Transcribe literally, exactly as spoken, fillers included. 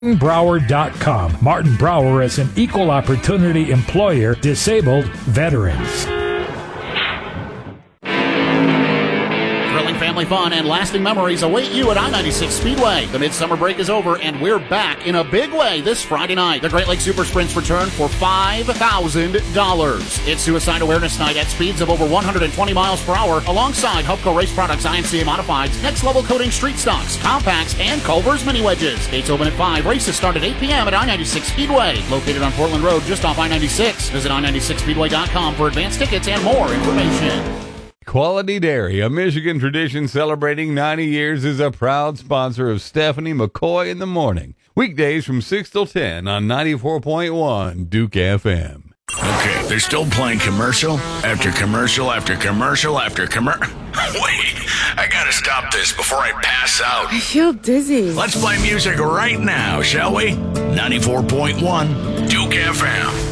martin brower dot com. Martin Brower is an equal opportunity employer, disabled veterans. Thrilling family fun and lasting memories await you at I ninety-six Speedway. The midsummer break is over, and we're back in a big way this Friday night. The Great Lakes Super Sprints return for five thousand dollars. It's Suicide Awareness Night at speeds of over one hundred twenty miles per hour, alongside Hupco Race Products I M C A Modifieds, Next Level Coating Street Stocks, Compacts, and Culver's Mini Wedges. Gates open at five. Races start at eight p.m. at I ninety-six Speedway, located on Portland Road just off I ninety-six. Visit I ninety-six speedway dot com for advanced tickets and more information. Quality Dairy, a Michigan tradition celebrating ninety years, is a proud sponsor of Stephanie McCoy in the Morning. Weekdays from six till ten on ninety-four point one Duke F M. Okay, they're still playing commercial after commercial after commercial after commercial. Wait, I gotta stop this before I pass out. I feel dizzy. Let's play music right now, shall we? ninety-four point one Duke F M.